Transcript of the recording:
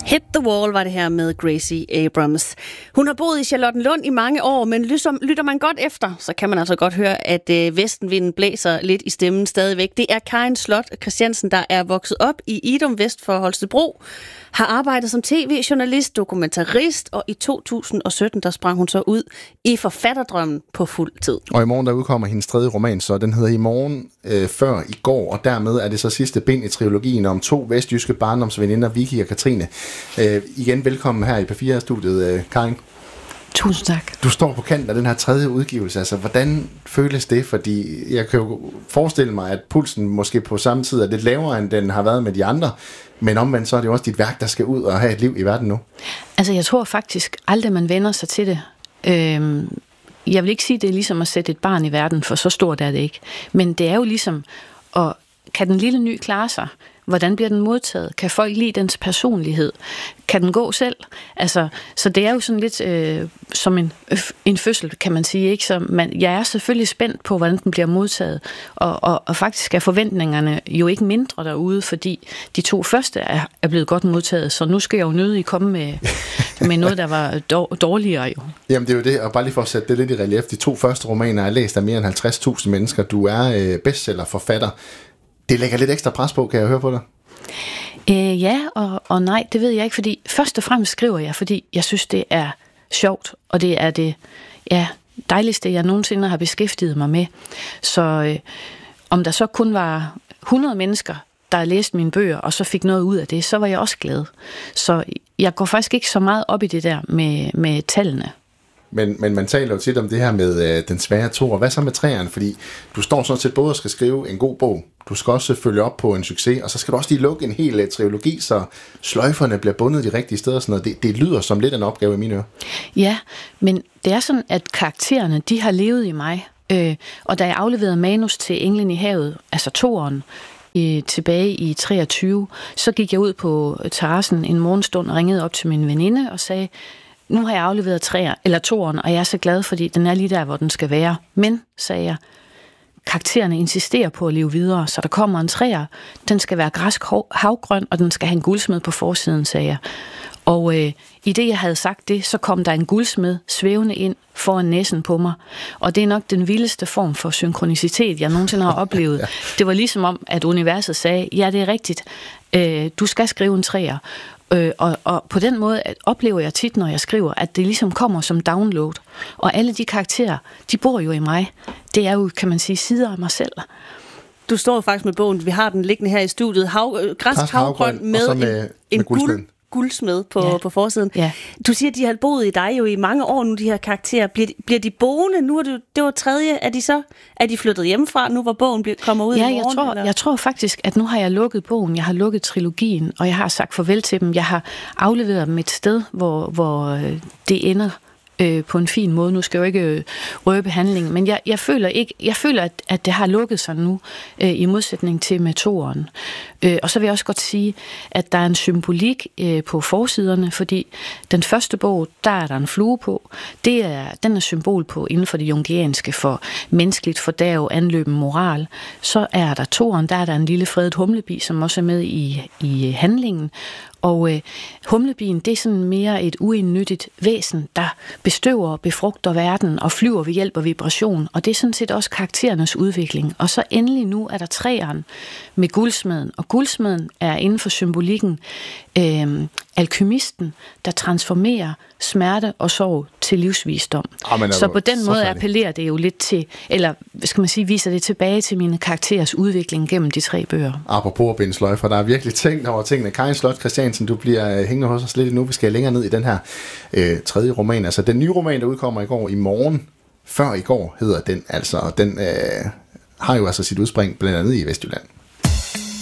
Hit the Wall var det her med Gracie Abrams. Hun har boet i Charlottenlund i mange år, men lytter man godt efter, så kan man altså godt høre, at vestenvinden blæser lidt i stemmen stadigvæk. Det er Karin Slot Christiansen, der er vokset op i Idum vest for Holstebro, har arbejdet som tv-journalist, dokumentarist, og i 2017 der sprang hun så ud i forfatterdrømmen på fuld tid. Og i morgen der udkommer hendes tredje roman, så den hedder I morgen før i går, og dermed er det så sidste bind i trilogien om to vestjyske barndomsveninder, Vicky og Katrine. Igen velkommen her i P4-studiet, Karin. Tusind tak. Du står på kanten af den her tredje udgivelse. Altså, hvordan føles det? Fordi jeg kan jo forestille mig, at pulsen måske på samme tid er lidt lavere, end den har været med de andre. Men omvendt, så er det jo også dit værk, der skal ud og have et liv i verden nu. Altså, jeg tror faktisk aldrig, man vender sig til det. Jeg vil ikke sige, det er ligesom at sætte et barn i verden, for så stort er det ikke. Men det er jo ligesom, kan den lille ny klare sig? Hvordan bliver den modtaget? Kan folk lide dens personlighed? Kan den gå selv? Altså, så det er jo sådan lidt som en fødsel, kan man sige. Ikke? Så jeg er selvfølgelig spændt på, hvordan den bliver modtaget. Og faktisk er forventningerne jo ikke mindre derude, fordi de to første er blevet godt modtaget. Så nu skal jeg jo nødig komme med noget, der var dårligere jo. Jamen det er jo det, og bare lige for at sætte det lidt i relief. De to første romaner er læst af mere end 50.000 mennesker. Du er bestsellerforfatter. Det lægger lidt ekstra pres på, kan jeg høre på dig? Ja og nej, det ved jeg ikke, fordi først og fremmest skriver jeg, fordi jeg synes, det er sjovt, og det er det dejligste, jeg nogensinde har beskæftiget mig med. Så om der så kun var 100 mennesker, der læste mine bøger, og så fik noget ud af det, så var jeg også glad. Så jeg går faktisk ikke så meget op i det der med tallene. Men man taler jo tit om det her med den svære toer. Hvad så med træerne? Fordi du står sådan set både og skal skrive en god bog. Du skal også følge op på en succes, og så skal du også lige lukke en hel trilogi, så sløjferne bliver bundet de rigtige steder og sådan noget. Det lyder som lidt en opgave i mine ører. Ja, men det er sådan, at karaktererne, de har levet i mig. Og da jeg afleverede manus til Englen i havet, altså toeren, tilbage i 23, så gik jeg ud på terrassen en morgenstund og ringede op til min veninde og sagde, nu har jeg afleveret toeren, og jeg er så glad, fordi den er lige der, hvor den skal være. Men, sagde jeg, karaktererne insisterer på at leve videre, så der kommer en træer. Den skal være græsk havgrøn, og den skal have en guldsmed på forsiden, sagde jeg. Og i det, jeg havde sagt det, så kom der en guldsmed svævende ind foran næsen på mig. Og det er nok den vildeste form for synkronicitet, jeg nogensinde har oplevet. Ja. Det var ligesom om, at universet sagde, ja, det er rigtigt, du skal skrive en træer. Og på den måde oplever jeg tit, når jeg skriver, at det ligesom kommer som download. Og alle de karakterer, de bor jo i mig. Det er jo, kan man sige, sider af mig selv. Du står faktisk med bogen, vi har den liggende her i studiet, græsk havgrøn med en guldsmed på forsiden. Ja. Du siger, at de har boet i dig jo i mange år nu, de her karakterer. Bliver de boende? Nu er det var tredje. Er de flyttet hjemmefra, nu hvor bogen kommer ud i morgen? Jeg tror faktisk, at nu har jeg lukket bogen. Jeg har lukket trilogien, og jeg har sagt farvel til dem. Jeg har afleveret dem et sted, hvor det ender på en fin måde. Nu skal jeg jo ikke røbe handlingen, men jeg føler, at det har lukket sig nu, i modsætning til med toeren. Og så vil jeg også godt sige, at der er en symbolik på forsiderne, fordi den første bog, der er der en flue på. Den er symbol på inden for det jungianske for menneskeligt fordærv, anløben, moral. Så er der toeren, der er der en lille fredet humlebi, som også er med i handlingen. Og humlebien, det er sådan mere et uindnyttigt væsen, der bestøver og befrugter verden og flyver ved hjælp af vibration. Og det er sådan set også karakterernes udvikling. Og så endelig nu er der træeren med guldsmeden. Og guldsmeden er inden for symbolikken alkymisten, der transformerer smerte og sorg til livsvisdom. Så på den måde appellerer det jo lidt til, eller skal man sige, viser det tilbage til mine karakterers udvikling gennem de 3 bøger. Apropos at binde sløjfer, der er virkelig tænkt over tingene. Karin Slot Christiansen, du bliver hængende hos os lidt nu. Vi skal længere ned i den her tredje roman. Altså den nye roman, der udkommer i går, I morgen før i går, hedder den altså. Og den har jo altså sit udspring blandt andet i Vestjylland.